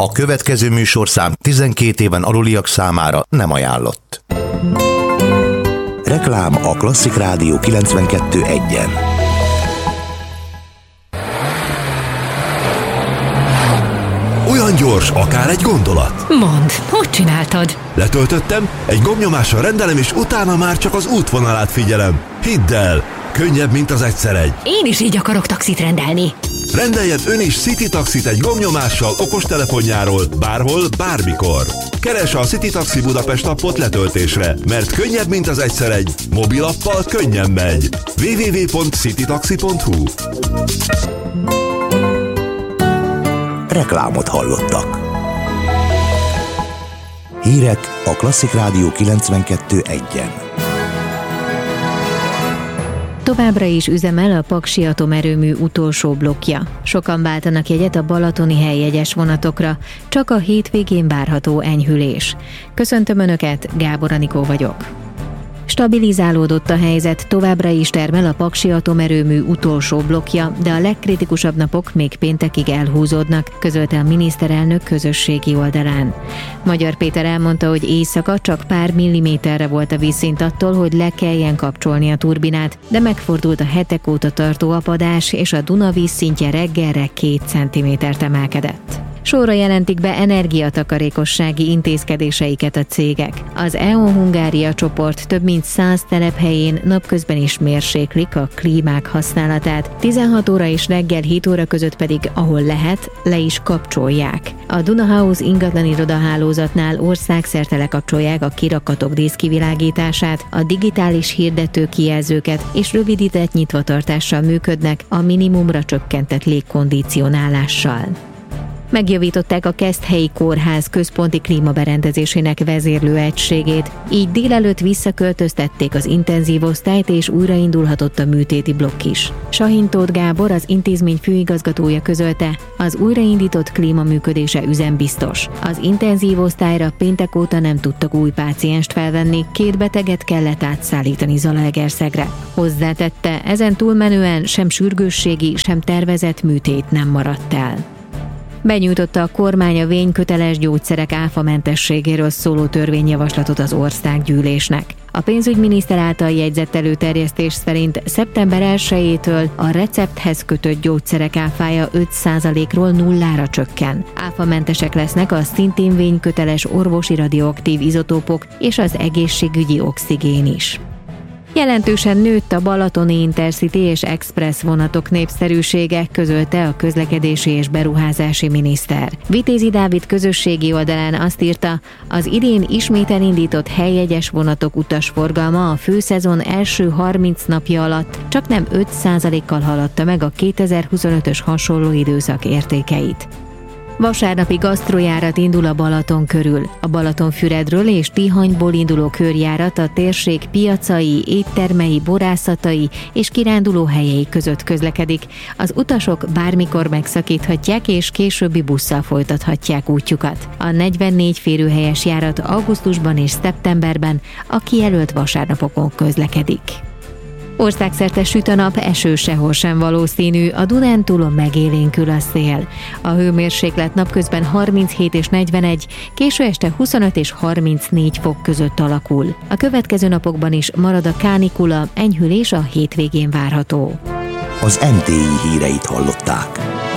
A következő műsorszám 12 éven aluliak számára nem ajánlott. Reklám a Klasszik Rádió 92.1-en. Olyan gyors, akár egy gondolat. Mondd, hogy csináltad? Letöltöttem, egy gombnyomással rendelem, és utána már csak az útvonalát figyelem. Hidd el, könnyebb, mint az egyszer egy. Én is így akarok taxit rendelni. Rendeljen ön is City Taxit egy gombnyomással okostelefonjáról, bárhol, bármikor. Keresse a City Taxi Budapest appot letöltésre, mert könnyebb, mint az egyszer egy. Mobilappal könnyen megy. www.citytaxi.hu. Reklámot hallottak. Hírek a Klasszik Rádió 92.1-en. Továbbra is üzemel a Paksi atomerőmű utolsó blokkja. Sokan váltanak jegyet a balatoni helyjegyes vonatokra, csak a hétvégén várható enyhülés. Köszöntöm Önöket, Gábor Anikó vagyok. Stabilizálódott a helyzet, továbbra is termel a Paksi atomerőmű utolsó blokkja, de a legkritikusabb napok még péntekig elhúzódnak, közölte a miniszterelnök közösségi oldalán. Magyar Péter elmondta, hogy éjszaka csak pár milliméterre volt a vízszint attól, hogy le kelljen kapcsolni a turbinát, de megfordult a hetek óta tartó apadás, és a Duna vízszintje reggelre 2 centimétert emelkedett. Sorra jelentik be energiatakarékossági intézkedéseiket a cégek. Az E.ON Hungária csoport több mint 100 telephelyén napközben is mérséklik a klímák használatát, 16 óra és reggel 7 óra között pedig, ahol lehet, le is kapcsolják. A Duna House ingatlan irodahálózatnál országszerte lekapcsolják a kirakatok díszkivilágítását, a digitális hirdető kijelzőket és rövidített nyitvatartással működnek, a minimumra csökkentett légkondicionálással. Megjavították a Keszthelyi Kórház központi klímaberendezésének vezérlőegységét, így délelőtt visszaköltöztették az intenzív osztályt, és újraindulhatott a műtéti blokk is. Sahin Tóth Gábor, az intézmény főigazgatója közölte, az újraindított klíma működése üzembiztos. Az intenzív osztályra péntek óta nem tudtak új pácienst felvenni, 2 beteget kellett átszállítani Zalaegerszegre. Hozzátette, ezen túlmenően sem sürgősségi, sem tervezett műtét nem maradt el. Benyújtotta a kormány a vényköteles gyógyszerek áfamentességéről szóló törvényjavaslatot az országgyűlésnek. A pénzügyminiszter által jegyzett előterjesztés szerint szeptember 1-től a recepthez kötött gyógyszerek áfája 5%-ról 0-ra csökken. Áfamentesek lesznek a szintén vényköteles orvosi radioaktív izotópok és az egészségügyi oxigén is. Jelentősen nőtt a balatoni Intercity és Express vonatok népszerűsége, közölte a közlekedési és beruházási miniszter. Vitézi Dávid közösségi oldalán azt írta, az idén ismét elindított helyjegyes vonatok utasforgalma a főszezon első 30 napja alatt csaknem 5%-kal haladta meg a 2025-ös hasonló időszak értékeit. Vasárnapi gasztrojárat indul a Balaton körül. A Balatonfüredről és Tihanyból induló körjárat a térség piacai, éttermei, borászatai és kirándulóhelyei között közlekedik. Az utasok bármikor megszakíthatják és későbbi busszal folytathatják útjukat. A 44 férőhelyes járat augusztusban és szeptemberben a kijelölt vasárnapokon közlekedik. Országszerte süt a nap, eső sehol sem valószínű, a Dunántúlon megélénkül a szél. A hőmérséklet napközben 37 és 41, késő este 25 és 34 fok között alakul. A következő napokban is marad a kánikula, enyhülés a hétvégén várható. Az NTI híreit hallották.